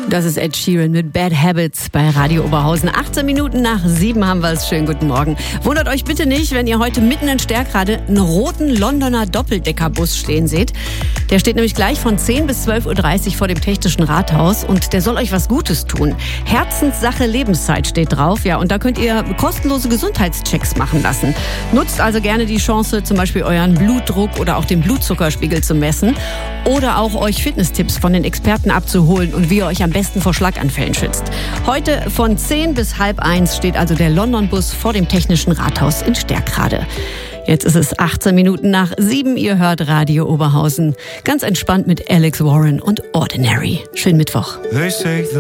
Das ist Ed Sheeran mit Bad Habits bei Radio Oberhausen. 18 Minuten nach 7 haben wir es. Schönen guten Morgen. Wundert euch bitte nicht, wenn ihr heute mitten in Stärkrade einen roten Londoner Doppeldeckerbus stehen seht. Der steht nämlich gleich von 10 bis 12.30 Uhr vor dem Technischen Rathaus und der soll euch was Gutes tun. Herzenssache Lebenszeit steht drauf. Ja, und da könnt ihr kostenlose Gesundheitschecks machen lassen. Nutzt also gerne die Chance, zum Beispiel euren Blutdruck oder auch den Blutzuckerspiegel zu messen oder auch euch Fitnesstipps von den Experten abzuholen und wie ihr euch am besten vor Schlaganfällen schützt. Heute von 10 bis halb 1 steht also der London-Bus vor dem Technischen Rathaus in Stärkrade. Jetzt ist es 18 Minuten nach 7. Ihr hört Radio Oberhausen. Ganz entspannt mit Alex Warren und Ordinary. Schönen Mittwoch.